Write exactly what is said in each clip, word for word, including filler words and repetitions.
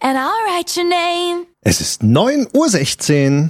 and I'll write your name. Es ist neun Uhr sechzehn.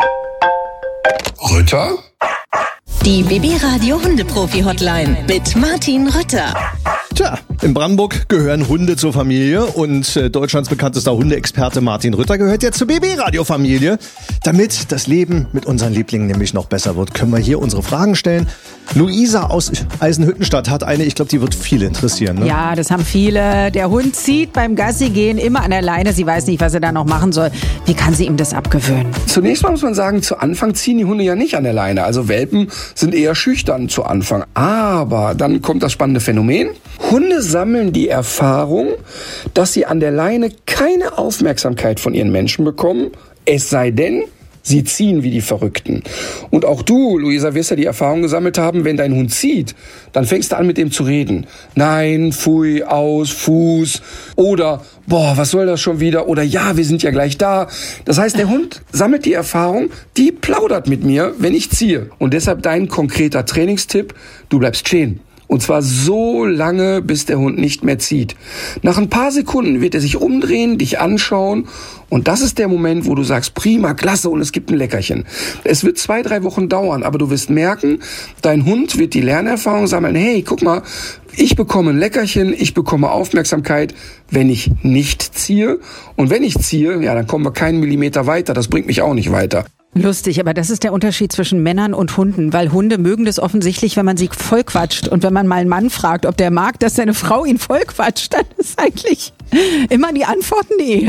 Rütter? Die B B Radio Hundeprofi-Hotline mit Martin Rütter. Tja, in Brandenburg gehören Hunde zur Familie und äh, Deutschlands bekanntester Hundeexperte Martin Rütter gehört jetzt zur B B-Radio-Familie. Damit das Leben mit unseren Lieblingen nämlich noch besser wird, können wir hier unsere Fragen stellen. Luisa aus Eisenhüttenstadt hat eine, ich glaube, die wird viele interessieren. Ne? Ja, das haben viele. Der Hund zieht beim Gassi gehen immer an der Leine. Sie weiß nicht, was er da noch machen soll. Wie kann sie ihm das abgewöhnen? Zunächst mal muss man sagen, zu Anfang ziehen die Hunde ja nicht an der Leine. Also Welpen sind eher schüchtern zu Anfang. Aber dann kommt das spannende Phänomen. Hunde sammeln die Erfahrung, dass sie an der Leine keine Aufmerksamkeit von ihren Menschen bekommen, es sei denn, sie ziehen wie die Verrückten. Und auch du, Luisa, wirst ja die Erfahrung gesammelt haben, wenn dein Hund zieht, dann fängst du an, mit dem zu reden. Nein, pfui, aus, Fuß. Oder, boah, was soll das schon wieder? Oder ja, wir sind ja gleich da. Das heißt, der Hund sammelt die Erfahrung, die plaudert mit mir, wenn ich ziehe. Und deshalb dein konkreter Trainingstipp, du bleibst stehen. Und zwar so lange, bis der Hund nicht mehr zieht. Nach ein paar Sekunden wird er sich umdrehen, dich anschauen. Und das ist der Moment, wo du sagst, prima, klasse, und es gibt ein Leckerchen. Es wird zwei, drei Wochen dauern, aber du wirst merken, dein Hund wird die Lernerfahrung sammeln. Hey, guck mal, ich bekomme ein Leckerchen, ich bekomme Aufmerksamkeit, wenn ich nicht ziehe. Und wenn ich ziehe, ja, dann kommen wir keinen Millimeter weiter. Das bringt mich auch nicht weiter. Lustig, aber das ist der Unterschied zwischen Männern und Hunden, weil Hunde mögen das offensichtlich, wenn man sie vollquatscht. Und wenn man mal einen Mann fragt, ob der mag, dass seine Frau ihn vollquatscht, dann ist eigentlich immer die Antwort nee.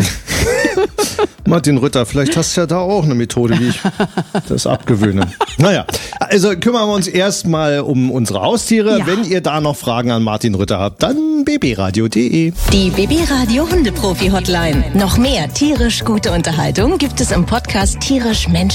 Martin Rütter, vielleicht hast du ja da auch eine Methode, wie ich das abgewöhne. Naja, also kümmern wir uns erstmal um unsere Haustiere. Ja. Wenn ihr da noch Fragen an Martin Rütter habt, dann b b radio punkt d e. Die B B Radio Hundeprofi-Hotline. Noch mehr tierisch gute Unterhaltung gibt es im Podcast Tierisch Mensch.